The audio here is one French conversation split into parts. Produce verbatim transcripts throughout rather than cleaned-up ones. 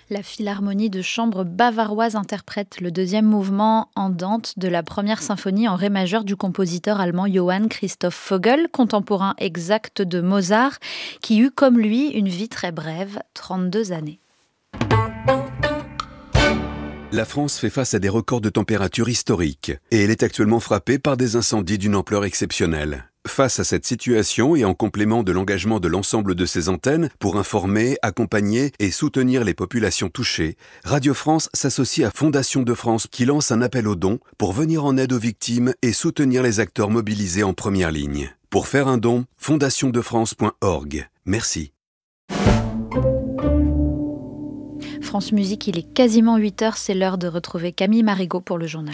La Philharmonie de chambre bavaroise interprète le deuxième mouvement andante de la première symphonie en ré majeur du compositeur allemand Johann Christoph Vogel, contemporain exact de Mozart, qui eut comme lui une vie très brève, trente-deux années. La France fait face à des records de température historiques et elle est actuellement frappée par des incendies d'une ampleur exceptionnelle. Face à cette situation et en complément de l'engagement de l'ensemble de ses antennes pour informer, accompagner et soutenir les populations touchées, Radio France s'associe à Fondation de France qui lance un appel aux dons pour venir en aide aux victimes et soutenir les acteurs mobilisés en première ligne. Pour faire un don, fondation de france point org. Merci. France Musique, il est quasiment huit heures, c'est l'heure de retrouver Camille Marigot pour le journal.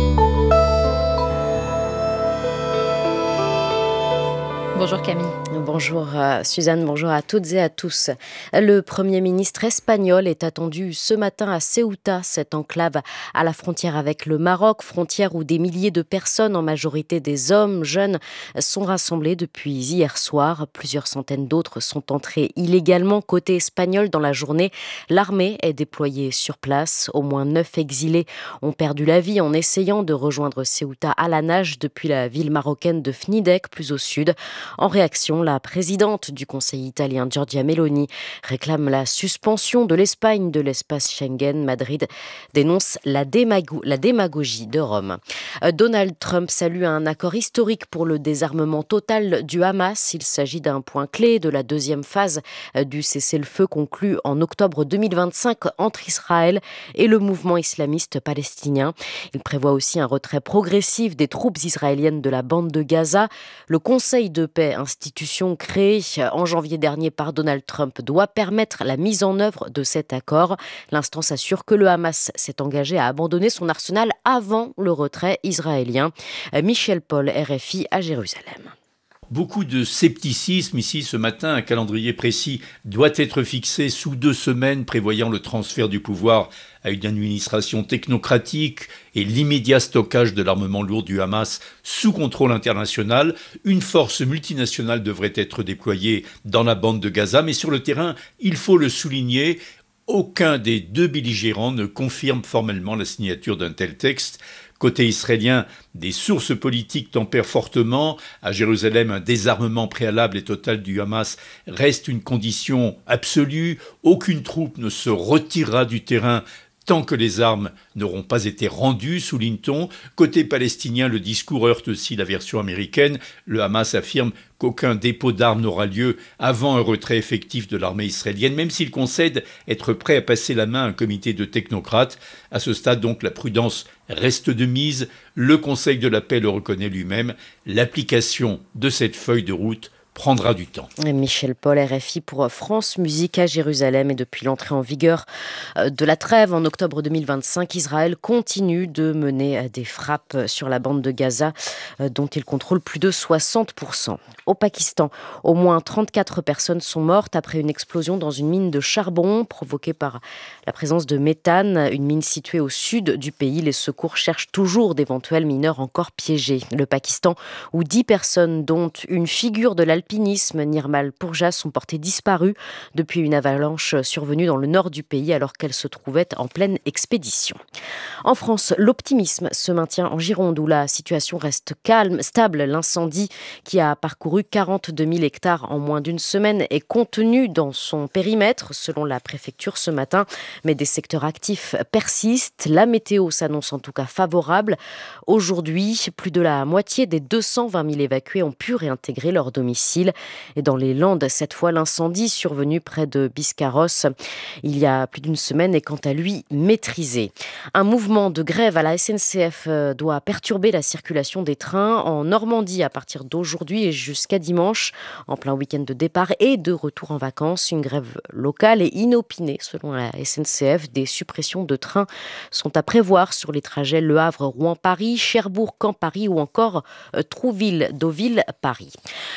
Bonjour Camille. Bonjour euh, Suzanne, bonjour à toutes et à tous. Le Premier ministre espagnol est attendu ce matin à Ceuta, cette enclave à la frontière avec le Maroc, frontière où des milliers de personnes, en majorité des hommes jeunes, sont rassemblés depuis hier soir. Plusieurs centaines d'autres sont entrés illégalement. Côté espagnol, dans la journée, l'armée est déployée sur place. Au moins neuf exilés ont perdu la vie en essayant de rejoindre Ceuta à la nage depuis la ville marocaine de Fnidek, plus au sud. En réaction, la présidente du Conseil italien, Giorgia Meloni, réclame la suspension de l'Espagne de l'espace Schengen. Madrid dénonce la, démago- la démagogie de Rome. Donald Trump salue un accord historique pour le désarmement total du Hamas. Il s'agit d'un point clé de la deuxième phase du cessez-le-feu conclu en octobre deux mille vingt-cinq entre Israël et le mouvement islamiste palestinien. Il prévoit aussi un retrait progressif des troupes israéliennes de la bande de Gaza. Le Conseil de paix, institution créée en janvier dernier par Donald Trump, doit permettre la mise en œuvre de cet accord. L'instance assure que le Hamas s'est engagé à abandonner son arsenal avant le retrait israélien. Michel Paul, R F I à Jérusalem. Beaucoup de scepticisme ici ce matin. Un calendrier précis doit être fixé sous deux semaines, prévoyant le transfert du pouvoir à une administration technocratique et l'immédiat stockage de l'armement lourd du Hamas sous contrôle international. Une force multinationale devrait être déployée dans la bande de Gaza, mais sur le terrain, il faut le souligner, aucun des deux belligérants ne confirme formellement la signature d'un tel texte. Côté israélien, des sources politiques tempèrent fortement. À Jérusalem, un désarmement préalable et total du Hamas reste une condition absolue. Aucune troupe ne se retirera du terrain tant que les armes n'auront pas été rendues, souligne-t-on. Côté palestinien, le discours heurte aussi la version américaine. Le Hamas affirme qu'aucun dépôt d'armes n'aura lieu avant un retrait effectif de l'armée israélienne, même s'il concède être prêt à passer la main à un comité de technocrates. À ce stade, donc, la prudence reste de mise. Le Conseil de la paix le reconnaît lui-même. L'application de cette feuille de route prendra du temps. Michel Paul, R F I pour France Musique à Jérusalem. Et depuis l'entrée en vigueur de la trêve en octobre deux mille vingt-cinq, Israël continue de mener des frappes sur la bande de Gaza, dont il contrôle plus de soixante pour cent. Au Pakistan, au moins trente-quatre personnes sont mortes après une explosion dans une mine de charbon provoquée par la présence de méthane, une mine située au sud du pays. Les secours cherchent toujours d'éventuels mineurs encore piégés. Le Pakistan, où dix personnes, dont une figure de l'alpinisme, Nirmal Purja, sont portées disparues depuis une avalanche survenue dans le nord du pays alors qu'elles se trouvaient en pleine expédition. En France, l'optimisme se maintient en Gironde où la situation reste calme, stable. L'incendie qui a parcouru quarante-deux mille hectares en moins d'une semaine est contenu dans son périmètre selon la préfecture ce matin, mais des secteurs actifs persistent. La météo s'annonce en tout cas favorable. Aujourd'hui, plus de la moitié des deux cent vingt mille évacués ont pu réintégrer leur domicile. Et dans les Landes, cette fois, l'incendie survenu près de Biscarrosse il y a plus d'une semaine est quant à lui maîtrisé. Un mouvement de grève à la S N C F doit perturber la circulation des trains en Normandie à partir d'aujourd'hui et jusqu'à dimanche, en plein week-end de départ et de retour en vacances. Une grève locale et inopinée selon la S N C F. Des suppressions de trains sont à prévoir sur les trajets Le Havre-Rouen-Paris, Cherbourg-Caen-Paris ou encore Trouville-Deauville-Paris. Le gouvernement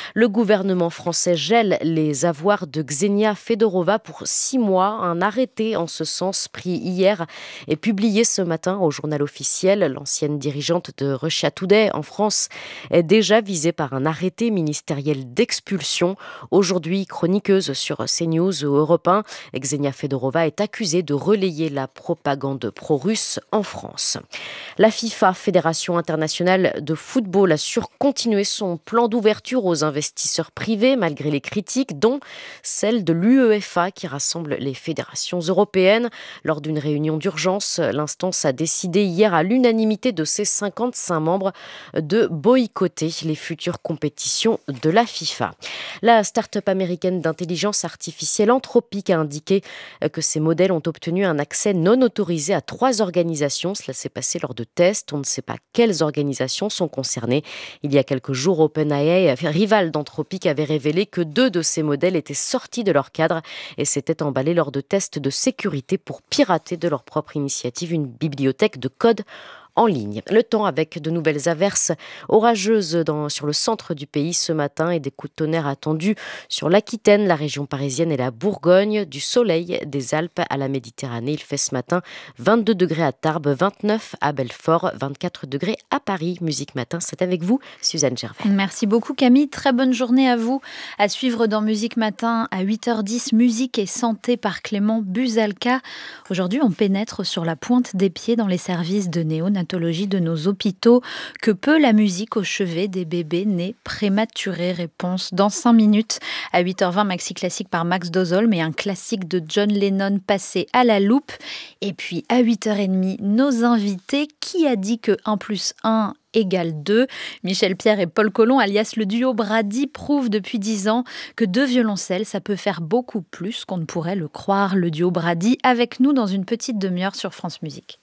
gouvernement français gèle les avoirs de Ksenia Fedorova pour six mois. Un arrêté en ce sens pris hier et publié ce matin au journal officiel. L'ancienne dirigeante de Russia Today en France est déjà visée par un arrêté ministériel d'expulsion. Aujourd'hui, chroniqueuse sur CNews ou Europe un, Ksenia Fedorova est accusée de relayer la propagande pro-russe en France. La FIFA, Fédération internationale de football, a surcontinué son plan d'ouverture aux investisseurs privés malgré les critiques, dont celle de l'UEFA qui rassemble les fédérations européennes. Lors d'une réunion d'urgence, l'instance a décidé hier à l'unanimité de ses cinquante-cinq membres de boycotter les futures compétitions de la FIFA. La start-up américaine d'intelligence artificielle Anthropic a indiqué que ses modèles ont obtenu un accès non autorisé à trois organisations. Cela s'est passé lors de tests. On ne sait pas quelles organisations sont concernées. Il y a quelques jours, OpenAI, rival d'Anthropic, avait révélé que deux de ces modèles étaient sortis de leur cadre et s'étaient emballés lors de tests de sécurité pour pirater de leur propre initiative une bibliothèque de code en ligne. Le temps avec de nouvelles averses orageuses dans, sur le centre du pays ce matin et des coups de tonnerre attendus sur l'Aquitaine, la région parisienne et la Bourgogne. Du soleil des Alpes à la Méditerranée. Il fait ce matin vingt-deux degrés à Tarbes, vingt-neuf à Belfort, vingt-quatre degrés à Paris. Musique Matin, c'est avec vous, Suzanne Gervais. Merci beaucoup Camille, très bonne journée à vous. À suivre dans Musique Matin à huit heures dix, Musique et Santé par Clément Buzalka. Aujourd'hui, on pénètre sur la pointe des pieds dans les services de néonatologie de nos hôpitaux. Que peut la musique au chevet des bébés nés prématurés? Réponse dans cinq minutes. À huit heures vingt, Maxi Classique par Max Dozolm et un classique de John Lennon passé à la loupe. Et puis à huit heures trente, nos invités. Qui a dit que un plus un égale deux? Michel Pierre et Paul Colomb, alias le duo Brady, prouvent depuis dix ans que deux violoncelles, ça peut faire beaucoup plus qu'on ne pourrait le croire. Le duo Brady avec nous dans une petite demi-heure sur France Musique.